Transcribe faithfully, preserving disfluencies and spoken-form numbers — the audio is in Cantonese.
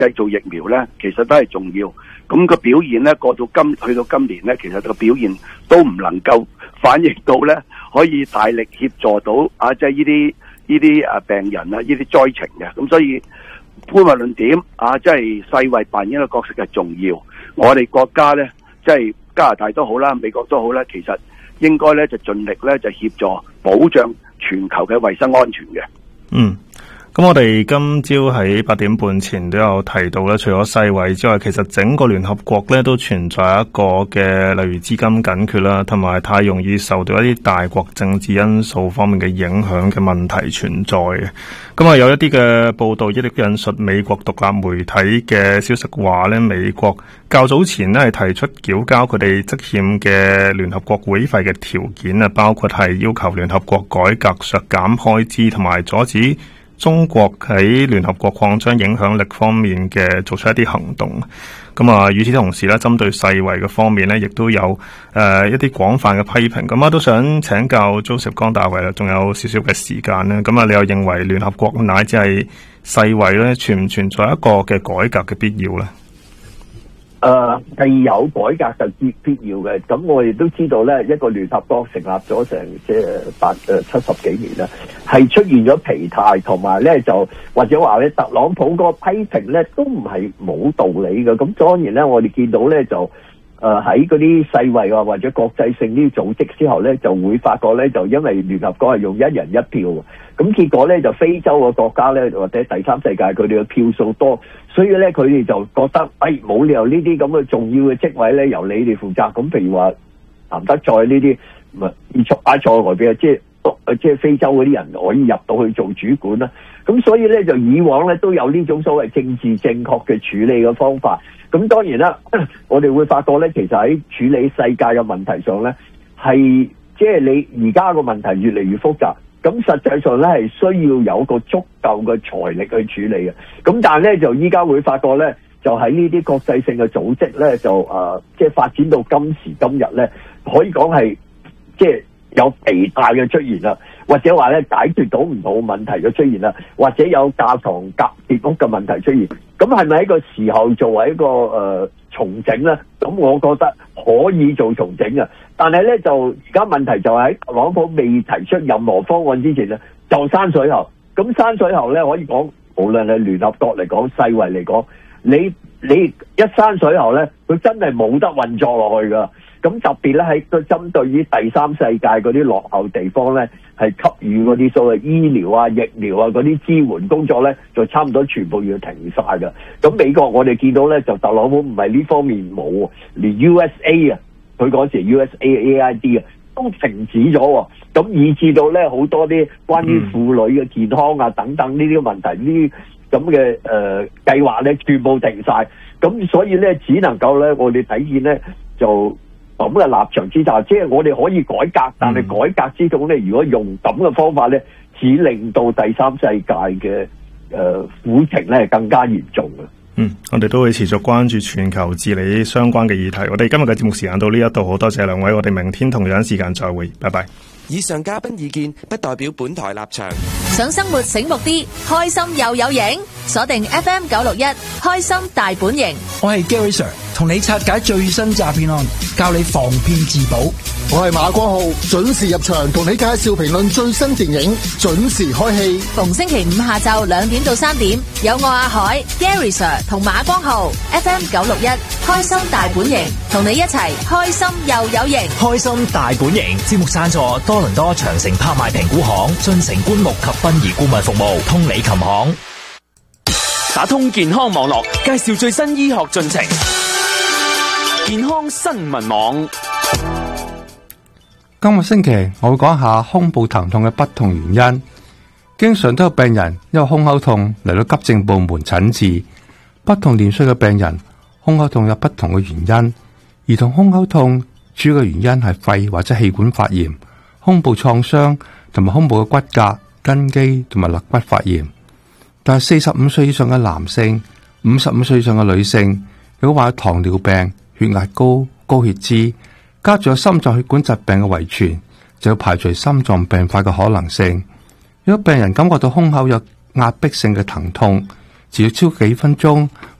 製造疫苗咧，其實都係重要。咁個表現咧，過到今去到今年咧，其實個表現都唔能夠反映到咧，可以大力協助到啊，即係呢啲呢啲啊病人啊，呢啲災情嘅。咁所以無論點啊，即係世衛扮演嘅角色係重要。我哋國家咧，即係加拿大都好啦，美國都好啦，其實應該咧就盡力咧就協助保障全球嘅衛生安全嘅。 嗯。咁我哋今朝喺八點半前都有提到咧，除咗世衛之外，其實整個聯合國咧都存在一個嘅，例如資金緊缺啦，同埋太容易受到一啲大國政治因素方面嘅影響嘅問題存在嘅。咁啊，有一啲嘅報道，一啲引述美國獨立媒體嘅消息話咧，美國較早前咧係提出繳交佢哋積欠嘅聯合國會費嘅條件啊，包括係要求聯合國改革削減開支，同埋阻止中國喺聯合國擴張影響力方面嘅做出一啲行動。咁啊，與此同時咧，針對世衛嘅方面咧，亦都有誒、呃、一啲廣泛嘅批評。咁啊，都想請教 Joseph 江大衛啦，仲有少少嘅時間咧。咁啊，你又認為聯合國乃至係世衛咧，存唔存在一個嘅改革嘅必要咧？ 誒、呃，係有改革就必必要嘅。咁我哋都知道咧，一個聯合國成立咗成即係八誒七十幾年啦，係出現咗疲態，同埋咧就或者話咧特朗普個批評咧都唔係冇道理嘅。咁當然咧，我哋見到咧就誒喺嗰啲世衛啊或者國際性呢啲組織之後咧，就會發覺咧就因為聯合國係用一人一票，咁結果咧就非洲嘅國家咧或者第三世界佢哋嘅票數多。所以咧，佢哋就覺得，哎，冇理由呢啲咁嘅重要嘅職位咧，由你哋負責。咁譬如話，南德賽呢啲，唔係以塞巴塞外邊啊，即係即係非洲嗰啲人可以入到去做主管啦。咁所以咧，就以往咧都有呢種所謂政治正確嘅處理嘅方法。咁當然啦，我哋會發覺咧，其實喺處理世界嘅問題上咧，係即係你而家個問題越嚟越複雜。咁實際上咧係需要有個足夠嘅財力去處理嘅，咁但係咧就依家會發覺咧，就喺呢啲國際性嘅組織咧，就誒、呃、即係發展到今時今日咧，可以講係即係有疲態嘅出現啦，或者話咧解決到唔到問題嘅出現啦，或者有架床疊屋嘅問題出現，咁係咪喺個時候作為一個誒、呃、重整咧？咁我覺得可以做重整嘅。但係咧，就而家問題就係喺特朗普未提出任何方案之前咧，就閂水喉。咁閂水喉咧，可以講無論係聯合國嚟講、世衛嚟講，你你一閂水喉咧，佢真係冇得運作落去噶。咁特別咧喺個針對於第三世界嗰啲落後地方咧，係給予嗰啲所謂醫療啊、疫苗啊嗰啲支援工作咧，就差唔多全部要停晒噶。咁美國我哋見到咧，就特朗普唔係呢方面冇，連 U S A 啊。佢嗰時 U S A I D 啊，都停止咗，咁以至到咧好多啲關於婦女嘅健康啊等等呢啲問題，呢啲咁嘅誒計劃咧，全部停晒。咁所以咧，只能夠咧，我哋睇見咧就咁嘅立場之下，即係我哋可以改革，但係改革之中咧，如果用咁嘅方法咧，只令到第三世界嘅誒苦情咧更加嚴重嘅。 嗯，我哋都會持續關注全球治理相關嘅議題。我哋今日嘅節目時間到呢一度，好多謝兩位，我哋明天同樣時間再會，拜拜。 以上嘉賓意見不代表本台立場。 想生活醒目啲，開心又有型，鎖定 F M 九六一，開心大本營。 我係 Gary Sir， 同你拆解最新詐騙案，教你防騙自保。 我係馬光浩，準時入場同你介紹評論最新電影，準時開戲。 逢星期五下晝兩點到三點，有我阿海、Gary Sir 同馬光浩 F M 九六一，開心大本營，同你一齊開心又有型。 開心大本營節目贊助多倫多長城拍賣評估行、進城棺木及殯儀顧問服務、通理琴行。打通健康網絡，介紹最新醫學進程。健康新聞網。 今個星期我會講下胸部疼痛嘅不同原因。經常都有病人因為胸口痛嚟到急症部門診治。不同年歲嘅病人胸口痛有不同嘅原因。兒童胸口痛主要嘅原因係肺或者氣管發炎、胸部創傷同埋胸部嘅骨骼、根基同埋肋骨發炎。但係四十五歲以上嘅男性、五十五歲以上嘅女性，如果患有糖尿病、血壓高、高血脂，加上有心臟血管疾病嘅遺傳，就要排除心臟病發嘅可能性。如果病人感覺到胸口有壓迫性嘅疼痛， 持續超過幾分鐘，